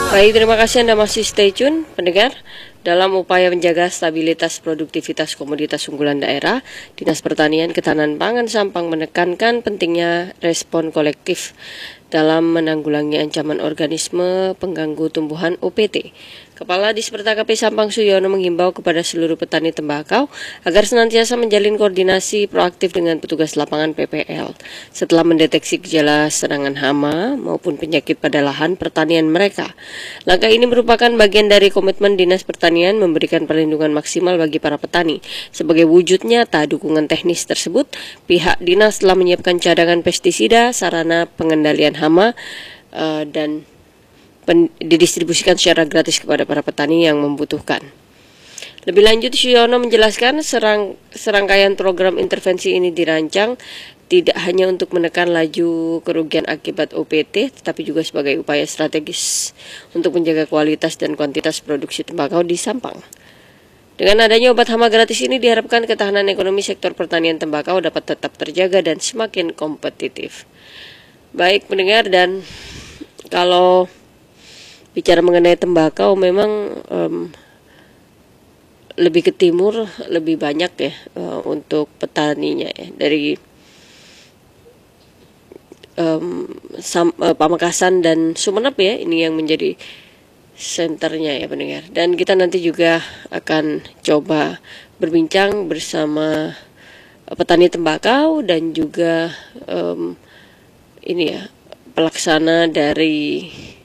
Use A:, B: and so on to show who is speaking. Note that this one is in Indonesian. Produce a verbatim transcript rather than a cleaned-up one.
A: Baik, terima kasih Anda masih stay tune, pendengar. Dalam upaya menjaga stabilitas produktivitas komoditas unggulan daerah, Dinas Pertanian Ketahanan Pangan Sampang menekankan pentingnya respon kolektif dalam menanggulangi ancaman organisme pengganggu tumbuhan O P T. Kepala Disperta K P Sampang Suyono menghimbau kepada seluruh petani tembakau agar senantiasa menjalin koordinasi proaktif dengan petugas lapangan P P L setelah mendeteksi gejala serangan hama maupun penyakit pada lahan pertanian mereka. Langkah ini merupakan bagian dari komitmen Dinas Pertanian memberikan perlindungan maksimal bagi para petani. Sebagai wujud nyata dukungan teknis tersebut, pihak dinas telah menyiapkan cadangan pestisida, sarana pengendalian hama, uh, dan didistribusikan secara gratis kepada para petani yang membutuhkan. Lebih lanjut, Suyono menjelaskan serang, serangkaian program intervensi ini dirancang tidak hanya untuk menekan laju kerugian akibat O P T, tetapi juga sebagai upaya strategis untuk menjaga kualitas dan kuantitas produksi tembakau di Sampang. Dengan adanya obat hama gratis ini diharapkan ketahanan ekonomi sektor pertanian tembakau dapat tetap terjaga dan semakin kompetitif. Baik pendengar, dan kalau bicara mengenai tembakau memang um, lebih ke timur lebih banyak ya uh, untuk petaninya ya, dari um, Sam, uh, Pamekasan dan Sumeneb ya, ini yang menjadi senternya ya pendengar. Dan kita nanti juga akan coba berbincang bersama uh, petani tembakau dan juga um, ini ya pelaksana dari